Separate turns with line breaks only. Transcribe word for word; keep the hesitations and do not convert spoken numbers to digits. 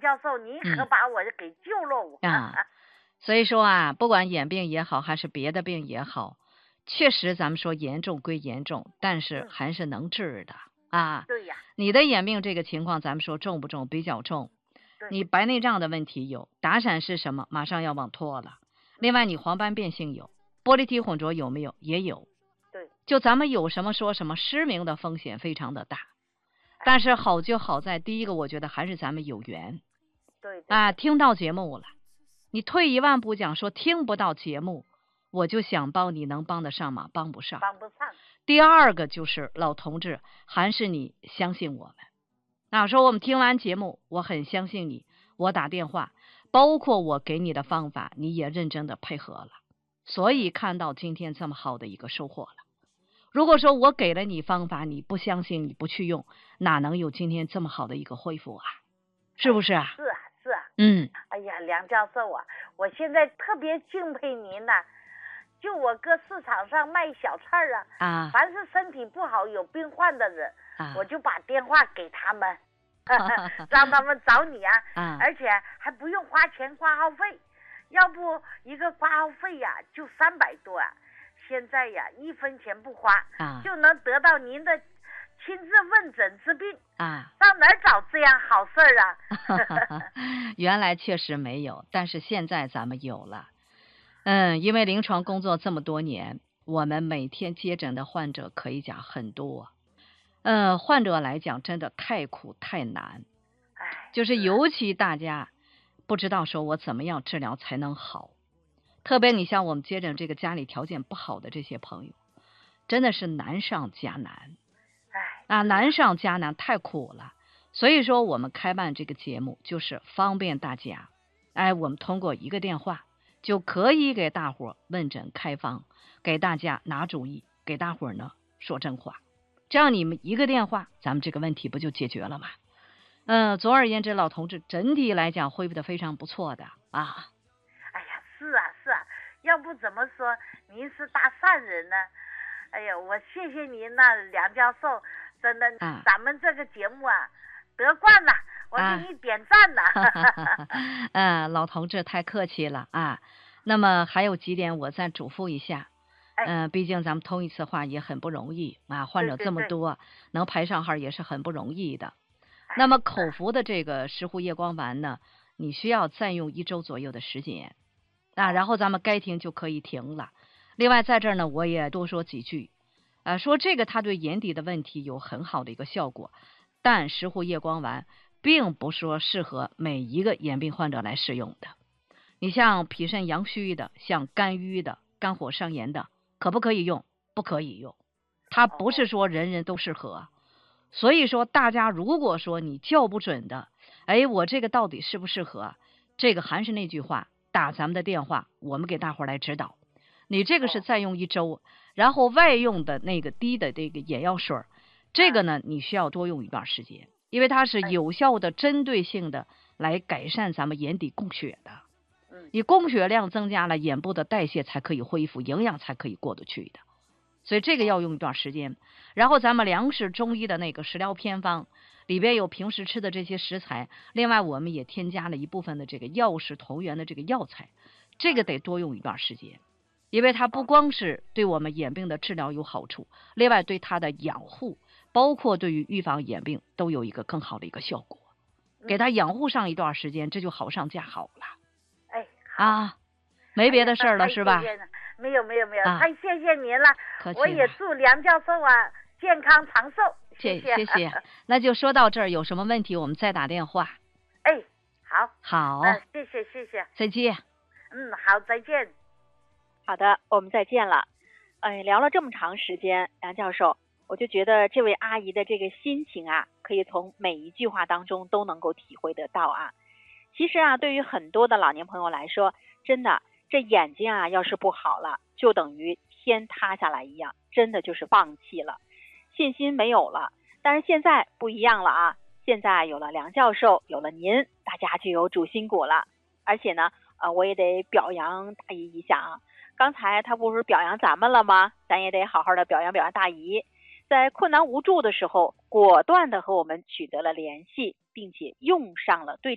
教授，您可把我给救了我。
嗯、啊，所以说啊，不管眼病也好，还是别的病也好，确实咱们说严重归严重，但是还是能治的、嗯、啊。
对呀。
你的眼病这个情况，咱们说重不重？比较重。你白内障的问题有，打闪是什么？马上要往脱了。另外，你黄斑变性有，玻璃体混浊有没有？也有。
对。
就咱们有什么说什么，失明的风险非常的大。但是好就好在，第一个我觉得还是咱们有缘。
对。对
啊，听到节目了。你退一万步讲，说听不到节目，我就想帮你，能帮得上吗？帮不上。
帮不上。
第二个就是老同志，还是你相信我们。那说我们听完节目，我很相信你，我打电话，包括我给你的方法，你也认真的配合了，所以看到今天这么好的一个收获了。如果说我给了你方法，你不相信，你不去用，哪能有今天这么好的一个恢复啊？是不是啊？
是啊，是啊。
嗯。
哎呀，梁教授啊，我现在特别敬佩您呐、啊。就我搁市场上卖小菜啊，
啊，
凡是身体不好有病患的人，
啊、
我就把电话给他们，让他们找你啊，
啊
而且还不用花钱挂号费，要不一个挂号费呀、啊、就三百多啊，现在呀一分钱不花、
啊、
就能得到您的亲自问诊治病
啊，
上哪儿找这样好事儿啊？
原来确实没有，但是现在咱们有了。嗯，因为临床工作这么多年，我们每天接诊的患者可以讲很多。嗯，患者来讲真的太苦太难，就是尤其大家不知道说我怎么样治疗才能好。特别你像我们接诊这个家里条件不好的这些朋友，真的是难上加难。啊，难上加难，太苦了。所以说我们开办这个节目就是方便大家，哎，我们通过一个电话就可以给大伙问诊开方，给大家拿主意，给大伙呢说真话。这样你们一个电话，咱们这个问题不就解决了吗？嗯，总而言之，老同志整体来讲恢复的非常不错的啊。
哎呀，是啊是啊，要不怎么说您是大善人呢？哎呀，我谢谢您呐，梁教授，真的，啊、咱们这个节目啊得冠了，我给你点赞了。
嗯、啊，老同志太客气了啊。那么还有几点我再嘱咐一下。嗯、呃，毕竟咱们通一次话也很不容易啊，患者这么多，对对对，能排上号也是很不容易的。那么口服的这个石斛叶光丸呢，你需要再用一周左右的时间啊，然后咱们该停就可以停了。另外在这儿呢，我也多说几句，呃，说这个它对眼底的问题有很好的一个效果，但石斛叶光丸并不说适合每一个眼病患者来使用的。你像脾肾阳虚的，像肝郁的，肝火上炎的，可不可以用？不可以用，它不是说人人都适合。所以说大家如果说你叫不准的，哎，我这个到底适不适合？这个还是那句话，打咱们的电话，我们给大伙来指导。你这个是再用一周，然后外用的那个滴的这个眼药水，这个呢你需要多用一段时间，因为它是有效的针对性的来改善咱们眼底供血的。你供血量增加了，眼部的代谢才可以恢复，营养才可以过得去的。所以这个要用一段时间。然后咱们粮食中医的那个食疗偏方里边有平时吃的这些食材，另外我们也添加了一部分的这个药食同源的这个药材，这个得多用一段时间。因为它不光是对我们眼病的治疗有好处，另外对它的养护，包括对于预防眼病都有一个更好的一个效果。给它养护上一段时间，这就好上加好了。
哎，
啊，没别的事儿了、哎、是吧？
没有没有没有，太、啊、谢谢您了。
了
我也祝梁教授啊健康长寿。谢
谢谢谢。那就说到这儿，有什么问题我们再打电话。
哎，好。
好。
嗯，谢谢谢谢。
再见。
嗯，好，再见。
好的，我们再见了。哎，聊了这么长时间，梁教授，我就觉得这位阿姨的这个心情啊，可以从每一句话当中都能够体会得到啊。其实啊，对于很多的老年朋友来说，真的这眼睛啊，要是不好了，就等于天塌下来一样，真的就是放弃了，信心没有了。但是现在不一样了啊，现在有了梁教授，有了您，大家就有主心骨了。而且呢，呃，我也得表扬大姨一下啊。刚才他不是表扬咱们了吗？咱也得好好的表扬表扬大姨，在困难无助的时候，果断的和我们取得了联系，并且用上了对